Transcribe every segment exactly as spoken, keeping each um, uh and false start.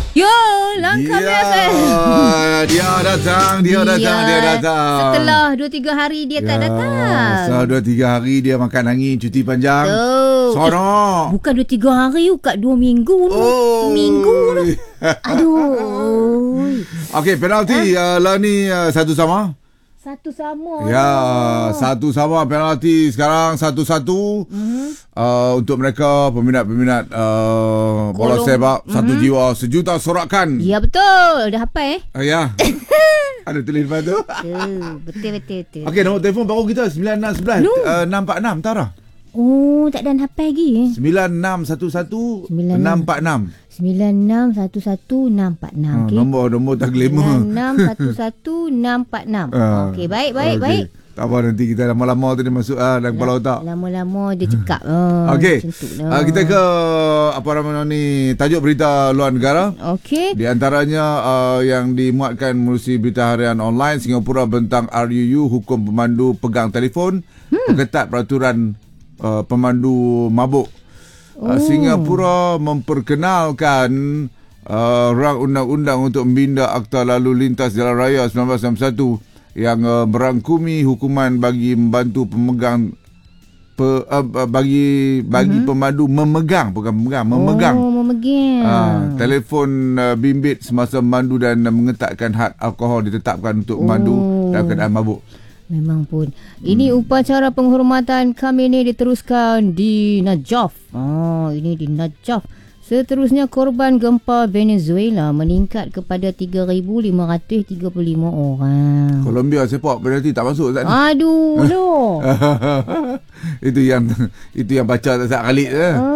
Yo, langkah dia, biasa. Dia datang, dia datang, dia datang. Setelah dua tiga hari dia ya, tak datang. Setelah dua tiga hari dia makan angin, cuti panjang. Oh. Sonok. Eh, bukan dua tiga hari, kat dua minggu. Oh. Minggu. Aduh. Okey, penalti ha? uh, lah ni uh, satu sama. Satu sama. Ya, satu sama penalti sekarang satu-satu. Mm-hmm. Uh, untuk mereka peminat-peminat uh, bola sepak, mm-hmm. satu jiwa sejuta sorakan. Ya betul, dah hafal eh. Uh, ya. Ada tulis lepas tu. Uh, betul betul betul. Okey, nombor telefon baru kita sembilan enam satu satu no. uh, enam empat enam Tara. Oh, tak ada hafal lagi eh. sembilan enam satu satu enam empat enam. sembilan enam satu satu enam empat enam. Ha, okay. Nombor nombor tak lima. sembilan enam satu satu enam empat enam. Okey, baik baik okay. baik. Tak apa, nanti kita lama-lama tu dia masuk ah dalam kepala otak. Lama-lama dia cekap. Oh, okey. Uh, kita ke apa nama ni tajuk berita luar negara. Okey. Di antaranya uh, yang dimuatkan melalui berita harian online, Singapura bentang R U U hukum pemandu pegang telefon, hmm. perketat peraturan uh, pemandu mabuk. Oh. Uh, Singapura memperkenalkan uh, rang undang-undang untuk membina Akta Lalu Lintas Jalan Raya seribu sembilan ratus enam puluh satu yang uh, merangkumi hukuman bagi membantu pemegang pe, uh, bagi bagi uh-huh. pemandu memegang bukan memegang memegang oh, memegang uh, telefon uh, bimbit semasa memandu dan uh, mengetatkan had alkohol ditetapkan untuk memandu oh. dalam keadaan mabuk. Memang pun. Ini hmm. upacara penghormatan kami ini diteruskan di Najaf. Oh, ini di Najaf. Seterusnya, korban gempa Venezuela meningkat kepada tiga ribu lima ratus tiga puluh lima orang. Colombia sepak penalti tak masuk Ustaz ni. Aduh, no. itu yang itu yang baca tak kali eh. Oh.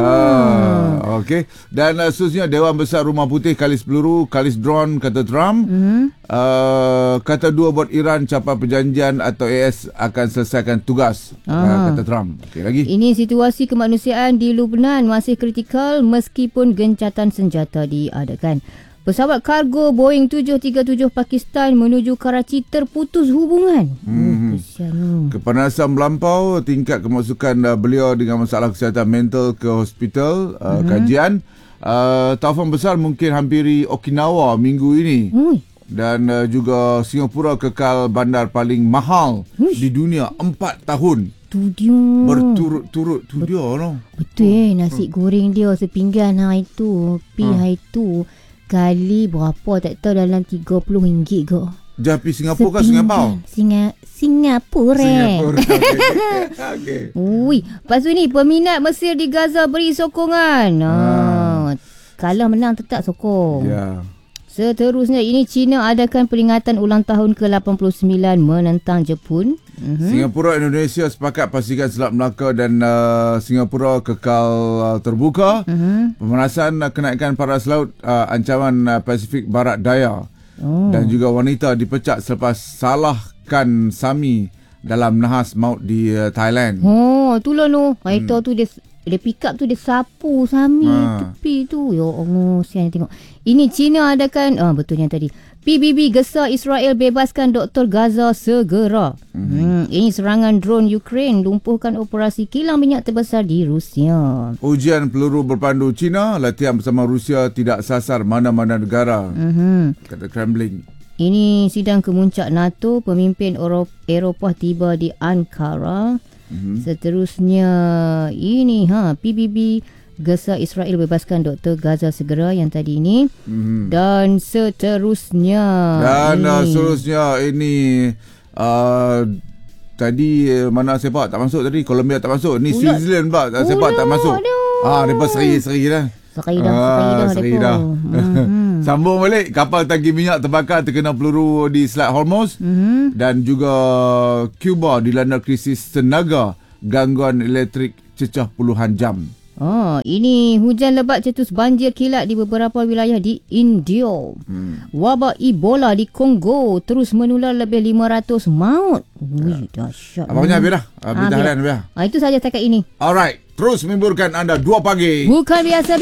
Ah, okey. Dan uh, seterusnya Dewan Besar Rumah Putih kalis peluru, kalis drone kata Trump. Mm-hmm. Uh, kata dua buat Iran capai perjanjian atau A S akan selesaikan tugas. Uh, kata Trump. Okey lagi. Ini situasi kemanusiaan di Lebanon masih kritikal meskipun gencatan senjata diadakan. Pesawat kargo Boeing tujuh tiga tujuh Pakistan menuju Karachi terputus hubungan. Hmm. Oh, kepanasan melampau, tingkat kemasukan uh, beliau dengan masalah kesihatan mental ke hospital, uh, uh-huh. kajian. Uh, taufan besar mungkin hampiri Okinawa minggu ini. Ui. Dan uh, juga Singapura kekal bandar paling mahal Uish. di dunia empat tahun. Tu dia. Berturut-turut tu Bet- dia no. Betul eh, nasi goreng dia sepinggan hari tu, pi ha. hari tu. Kali berapa tak tahu, dalam tiga puluh ringgit ke. Japi Singapura ke Singapura? Singa, Singapura. Singapura. Okey. Ui, lepas tu ni peminat Mesir di Gaza beri sokongan. Ha. Oh, kalau menang tetap sokong. Ya. Seterusnya, ini China adakan peringatan ulang tahun ke lapan puluh sembilan menentang Jepun. Uh-huh. Singapura Indonesia sepakat pastikan Selat Melaka dan uh, Singapura kekal uh, terbuka. Uh-huh. Pemanasan uh, kenaikan paras laut uh, ancaman uh, Pasifik Barat Daya. Oh. Dan juga wanita dipecat selepas salahkan Sami dalam nahas maut di uh, Thailand. Oh, itulah no. Wanita hmm. tu dia dia pick up tu dia sapu Sami ha. tepi tu. Ya Allah, sian tengok. Ini China adakan ah betul yang tadi. P B B gesa Israel bebaskan Doktor Gaza segera. Mm-hmm. Hmm, ini serangan drone Ukraine lumpuhkan operasi kilang minyak terbesar di Rusia. Ujian peluru berpandu China, latihan bersama Rusia tidak sasar mana-mana negara. Mm-hmm. Kata Kremlin. Ini sidang kemuncak NATO, pemimpin Eropah tiba di Ankara. Mm-hmm. Seterusnya ini ha P B B gesa Israel bebaskan Doktor Gaza segera yang tadi ini. Mm-hmm. Dan seterusnya dan ini. Uh, seterusnya ini uh, tadi uh, mana sepak tak masuk tadi, Colombia tak masuk. Ni Ulat. Switzerland pak tak sepak tak masuk. Aduh. Ah depa seri-seri dah. Seri dah, ah, seri dah, seri dah. Mm-hmm. Sambung balik, kapal tangki minyak terbakar terkena peluru di Selat Hormuz. Mm-hmm. Dan juga Cuba dilanda krisis tenaga, gangguan elektrik cecah puluhan jam. Oh, ini hujan lebat cetus banjir kilat di beberapa wilayah di India. Hmm. Wabak Ebola di Kongo terus menular, lebih lima ratus maut. Ui, dahsyat. Abangnya habis dah. Berita harian habis dah. Ah, itu saja setakat ini. Alright, terus menghiburkan anda dua pagi. Bukan biasa.